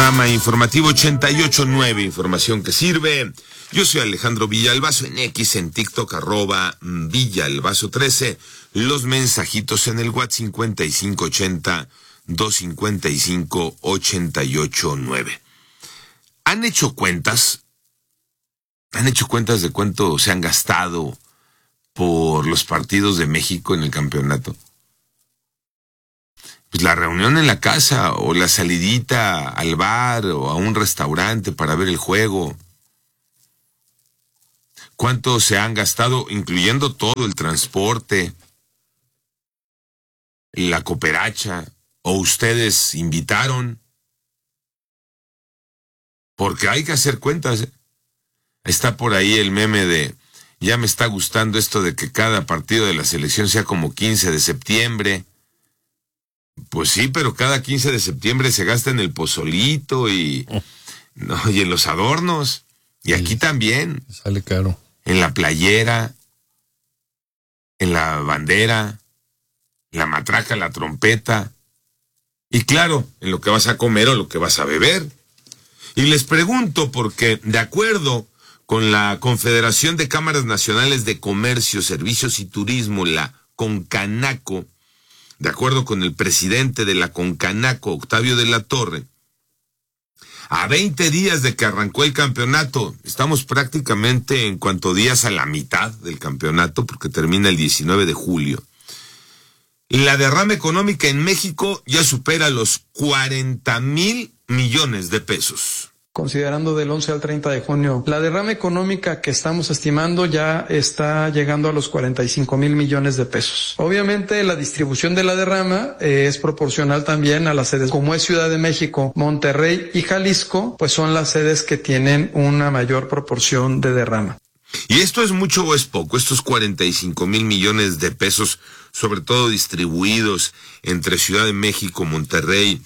Panorama Informativo 88.9, información que sirve. Yo soy Alejandro Villalbazo, en X, en TikTok, @Villalbazo13. Los mensajitos en el WhatsApp 5580-255-889. ¿Han hecho cuentas? ¿Han hecho cuentas de cuánto se han gastado por los partidos de México en el campeonato? Pues la reunión en la casa, o la salidita al bar o a un restaurante para ver el juego. ¿Cuánto se han gastado, incluyendo todo el transporte, la cooperacha, o ustedes invitaron? Porque hay que hacer cuentas, ¿eh? Está por ahí el meme de, ya me está gustando esto de que cada partido de la selección sea como 15 de septiembre. Pues sí, pero cada 15 de septiembre se gasta en el pozolito y en los adornos. Y aquí también. Sale caro. En la playera, en la bandera, la matraca, la trompeta. Y claro, en lo que vas a comer o lo que vas a beber. Y les pregunto porque, de acuerdo con la Confederación de Cámaras Nacionales de Comercio, Servicios y Turismo, la CONCANACO, de acuerdo con el presidente de la CONCANACO, Octavio de la Torre, a 20 días de que arrancó el campeonato, estamos prácticamente en cuanto días a la mitad del campeonato, porque termina el 19 de julio, la derrama económica en México ya supera los 40,000 millones de pesos. Considerando del 11 al 30 de junio, la derrama económica que estamos estimando ya está llegando a los 45,000 millones de pesos. Obviamente la distribución de la derrama es proporcional también a las sedes, como es Ciudad de México, Monterrey y Jalisco, pues son las sedes que tienen una mayor proporción de derrama. ¿Y esto es mucho o es poco? Estos 45,000 millones de pesos, sobre todo distribuidos entre Ciudad de México, Monterrey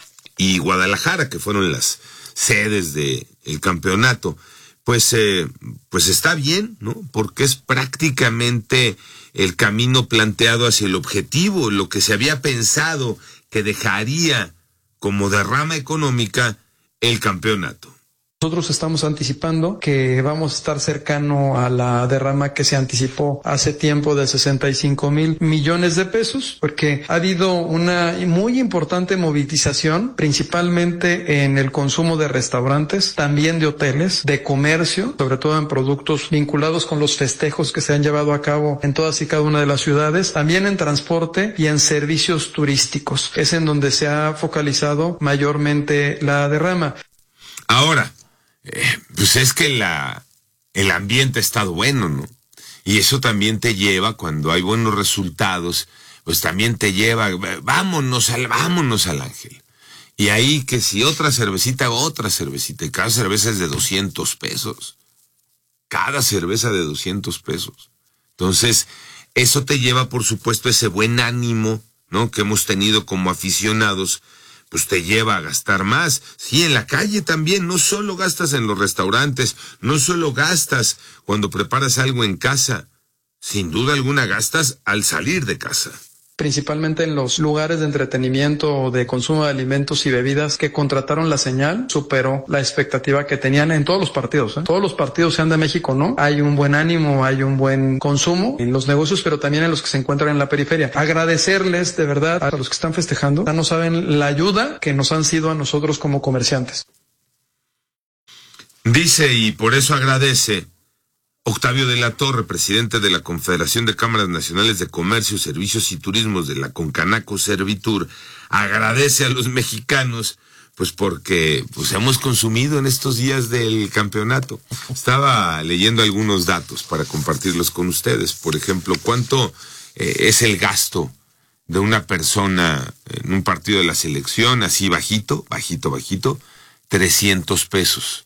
y Guadalajara, que fueron las sedes del campeonato, pues está bien, ¿no? Porque es prácticamente el camino planteado hacia el objetivo, lo que se había pensado que dejaría como derrama económica el campeonato. Nosotros estamos anticipando que vamos a estar cercano a la derrama que se anticipó hace tiempo de 65,000 millones de pesos, porque ha habido una muy importante movilización, principalmente en el consumo de restaurantes, también de hoteles, de comercio, sobre todo en productos vinculados con los festejos que se han llevado a cabo en todas y cada una de las ciudades, también en transporte y en servicios turísticos. Es en donde se ha focalizado mayormente la derrama. Ahora, pues es que el ambiente ha estado bueno, ¿no? Y eso también te lleva, cuando hay buenos resultados, pues también te lleva, vámonos al Ángel. Y ahí que si otra cervecita, y cada cerveza es de 200 pesos. Cada cerveza de 200 pesos. Entonces, eso te lleva, por supuesto, ese buen ánimo, ¿no?, que hemos tenido como aficionados, pues te lleva a gastar más. Sí, en la calle también, no solo gastas en los restaurantes, no solo gastas cuando preparas algo en casa, sin duda alguna gastas al salir de casa. Principalmente en los lugares de entretenimiento o de consumo de alimentos y bebidas que contrataron la señal, superó la expectativa que tenían en todos los partidos, ¿eh? Todos los partidos, sean de México, ¿no? Hay un buen ánimo, hay un buen consumo en los negocios, pero también en los que se encuentran en la periferia. Agradecerles de verdad a los que están festejando. Ya no saben la ayuda que nos han sido a nosotros como comerciantes. Dice, y por eso agradece Octavio de la Torre, presidente de la Confederación de Cámaras Nacionales de Comercio, Servicios y Turismos de la CONCANACO Servitur, agradece a los mexicanos, pues porque pues hemos consumido en estos días del campeonato. Estaba leyendo algunos datos para compartirlos con ustedes. Por ejemplo, ¿cuánto es el gasto de una persona en un partido de la selección, así bajito, 300 pesos?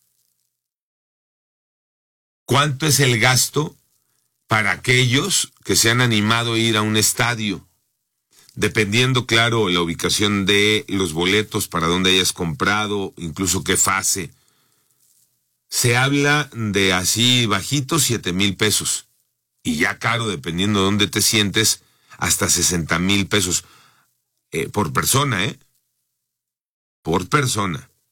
¿Cuánto es el gasto para aquellos que se han animado a ir a un estadio? Dependiendo, claro, la ubicación de los boletos, para dónde hayas comprado, incluso qué fase. Se habla de así bajito 7,000 pesos. Y ya caro, dependiendo de dónde te sientes, hasta 60,000 pesos por persona, por persona.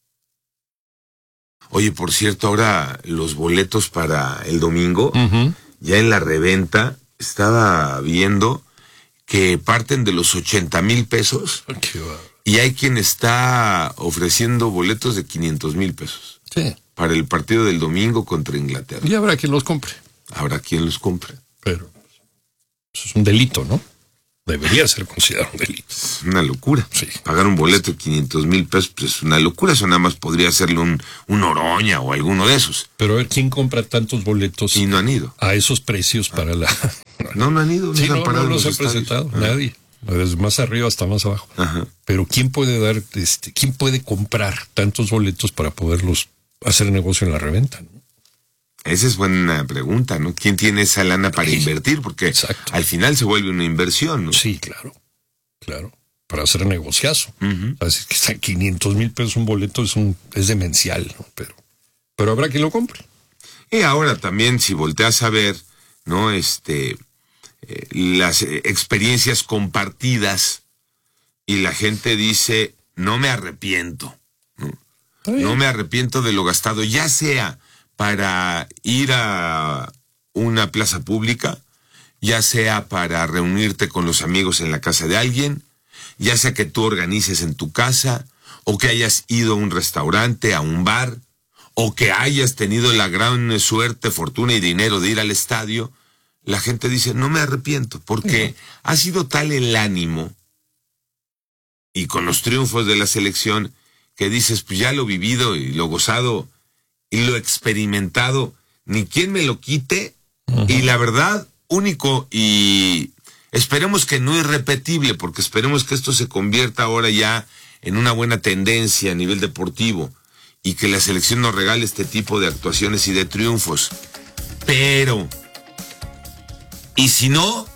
Oye, por cierto, ahora los boletos para el domingo, ya en la reventa, estaba viendo que parten de los 80,000 pesos. Y hay quien está ofreciendo boletos de 500,000 pesos. Sí. Para el partido del domingo contra Inglaterra. Y habrá quien los compre. Habrá quien los compre. Pero eso es un delito, ¿no? Debería ser considerado un delito. Es una locura. Sí. Pagar un boleto de 500,000 pesos pues es una locura. Eso nada más podría hacerle un Oroña o alguno de esos. Pero a ver, ¿quién compra tantos boletos? Y no han ido. A esos precios para la... No han ido. Sí, se han parado no los en ha los estadios. presentado nadie. Desde más arriba hasta más abajo. Ajá. Pero ¿quién puede dar, quién puede comprar tantos boletos para poderlos hacer negocio en la reventa, ¿no? Esa es buena pregunta, ¿no? ¿Quién tiene esa lana para invertir? Porque Exacto. al final se vuelve una inversión, ¿no? Sí, claro. Para hacer negociazo. Así que están 500,000 pesos un boleto es demencial, ¿no? Pero habrá quien lo compre. Y ahora también, si volteas a ver, ¿no? Las experiencias compartidas y la gente dice, no me arrepiento, ¿no? No me arrepiento de lo gastado, ya sea para ir a una plaza pública, ya sea para reunirte con los amigos en la casa de alguien, ya sea que tú organices en tu casa, o que hayas ido a un restaurante, a un bar, o que hayas tenido la gran suerte, fortuna y dinero de ir al estadio. La gente dice, no me arrepiento, porque ha sido tal el ánimo, y con los triunfos de la selección, que dices, pues ya lo vivido y lo gozado y lo experimentado, ni quien me lo quite, y la verdad, único, y esperemos que no irrepetible, porque esperemos que esto se convierta ahora ya en una buena tendencia a nivel deportivo, y que la selección nos regale este tipo de actuaciones y de triunfos. Pero... ¿y si no?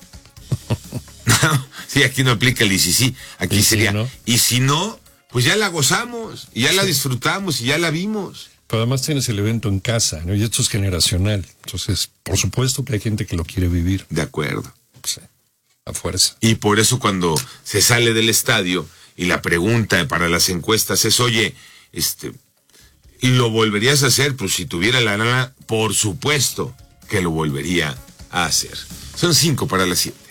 Sí, aquí no aplica el y si sí. Aquí ¿Y sería, si no? y si no, pues ya la gozamos, y ya la disfrutamos, y ya la vimos. Pero además tienes el evento en casa, ¿no? Y esto es generacional. Entonces, por supuesto que hay gente que lo quiere vivir. De acuerdo. Sí, a fuerza. Y por eso cuando se sale del estadio, y la pregunta para las encuestas es, oye, ¿lo volverías a hacer? Pues si tuviera la lana, por supuesto que lo volvería a hacer. Son 5 para las 7.